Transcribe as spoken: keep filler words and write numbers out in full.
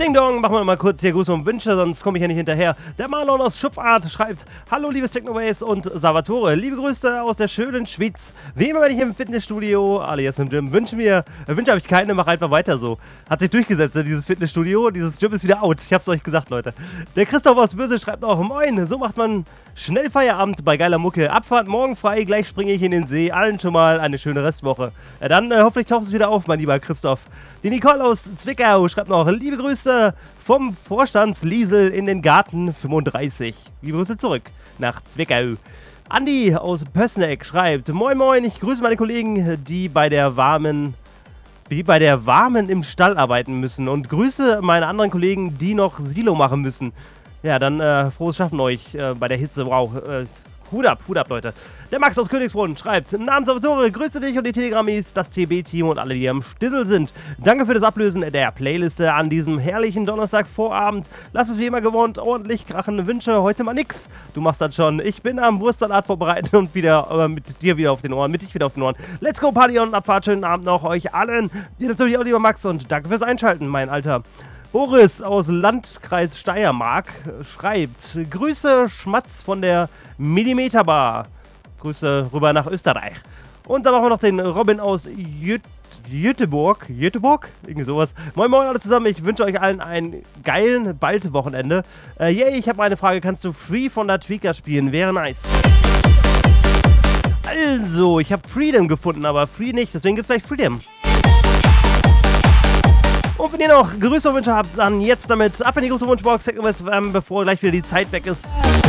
Ding Dong, machen wir mal kurz hier Gruß und Wünsche, sonst komme ich ja nicht hinterher. Der Marlon aus Schupfart schreibt: Hallo liebes Technoways und Salvatore, liebe Grüße aus der schönen Schweiz. Wie immer, wenn ich im Fitnessstudio, alias im Gym, wünsche mir, äh, Wünsche habe ich keine, mach einfach weiter so. Hat sich durchgesetzt, dieses Fitnessstudio, dieses Gym ist wieder out. Ich hab's euch gesagt, Leute. Der Christoph aus Böse schreibt auch: Moin, so macht man schnell Feierabend bei geiler Mucke. Abfahrt morgen frei, gleich springe ich in den See. Allen schon mal eine schöne Restwoche. Ja, dann äh, hoffentlich tauchst du wieder auf, mein lieber Christoph. Die Nicole aus Zwickau schreibt noch: Liebe Grüße vom Vorstandsliesel in den Garten fünfunddreißig. Liebe Grüße zurück nach Zwickau. Andi aus Pössneck schreibt: Moin Moin, ich grüße meine Kollegen, die bei der warmen, die bei der warmen im Stall arbeiten müssen, und grüße meine anderen Kollegen, die noch Silo machen müssen. Ja, dann äh, frohes Schaffen euch äh, bei der Hitze. Wow, äh, Hut ab, Hut ab, Leute. Der Max aus Königsbrunn schreibt: Namens Salvatore, grüße dich und die Telegrammis, das T B-Team und alle, die am Stissel sind. Danke für das Ablösen der Playliste an diesem herrlichen Donnerstagvorabend. Lass es wie immer gewohnt ordentlich krachen. Wünsche heute mal nix. Du machst das schon. Ich bin am Wurstsalat vorbereiten und wieder äh, mit dir wieder auf den Ohren, mit dich wieder auf den Ohren. Let's go, Party und Abfahrt. Schönen Abend noch euch allen. Dir natürlich auch, lieber Max, und danke fürs Einschalten, mein Alter. Boris aus Landkreis Steiermark schreibt: Grüße Schmatz von der Millimeter Bar. Grüße rüber nach Österreich. Und dann machen wir noch den Robin aus Jüt Jüteborg. Jüteborg? Irgendwie sowas. Moin Moin alle zusammen. Ich wünsche euch allen ein geilen, bald Wochenende. Äh, yay, ich habe eine Frage. Kannst du Free von der Tweaker spielen? Wäre nice. Also, ich habe Freedom gefunden, aber Free nicht. Deswegen gibt es gleich Freedom. Und wenn ihr noch Grüße und Wünsche habt, dann jetzt damit ab in die große Wunschbox, ähm, bevor gleich wieder die Zeit weg ist.